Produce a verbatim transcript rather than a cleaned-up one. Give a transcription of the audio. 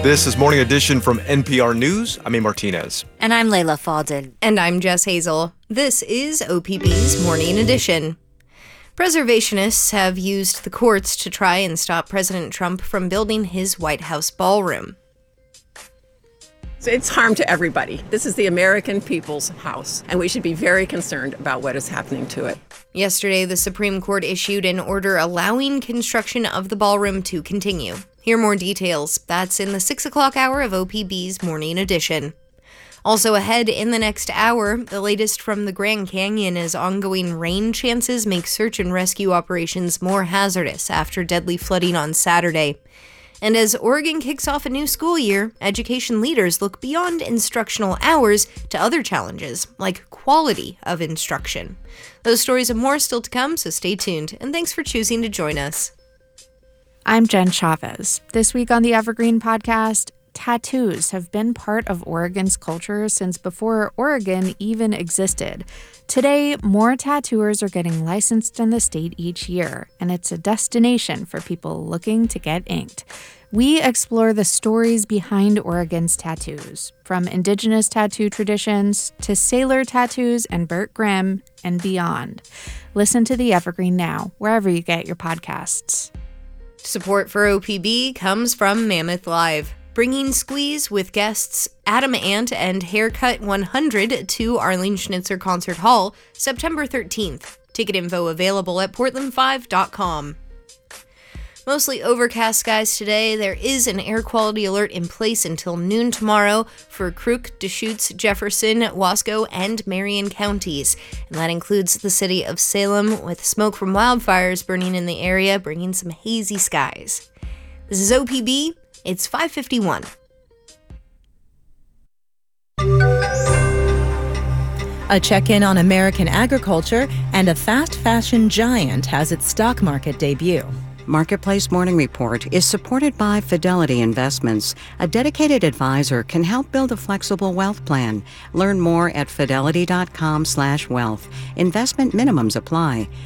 This is Morning Edition from N P R News. I'm A. Martinez. And I'm Layla Faldin. And I'm Jess Hazel. This is O P B's Morning Edition. Preservationists have used the courts to try and stop President Trump from building his White House ballroom. It's harm to everybody. This is the American people's house, and we should be very concerned about what is happening to it. Yesterday, the Supreme Court issued an order allowing construction of the ballroom to continue. Hear more details. That's in the six o'clock hour of O P B's Morning Edition. Also ahead in the next hour, the latest from the Grand Canyon as ongoing rain chances make search and rescue operations more hazardous after deadly flooding on Saturday. And as Oregon kicks off a new school year, education leaders look beyond instructional hours to other challenges, like quality of instruction. Those stories and more still to come, so stay tuned, and thanks for choosing to join us. I'm Jen Chavez. This week on the Evergreen Podcast, tattoos have been part of Oregon's culture since before Oregon even existed. Today, more tattooers are getting licensed in the state each year, and it's a destination for people looking to get inked. We explore the stories behind Oregon's tattoos, from indigenous tattoo traditions to sailor tattoos and Burt Grimm and beyond. Listen to the Evergreen now, wherever you get your podcasts. Support for O P B comes from Mammoth Live, bringing Squeeze with guests Adam Ant and Haircut one hundred to Arlene Schnitzer Concert Hall September thirteenth. Ticket info available at portland five dot com. Mostly overcast skies today. There is an air quality alert in place until noon tomorrow for Crook, Deschutes, Jefferson, Wasco, and Marion counties. And that includes the city of Salem, with smoke from wildfires burning in the area, bringing some hazy skies. This is O P B. It's five fifty-one. A check-in on American agriculture, and a fast fashion giant has its stock market debut. Marketplace Morning Report is supported by Fidelity Investments. A dedicated advisor can help build a flexible wealth plan. Learn more at fidelity dot com slash wealth. Investment minimums apply.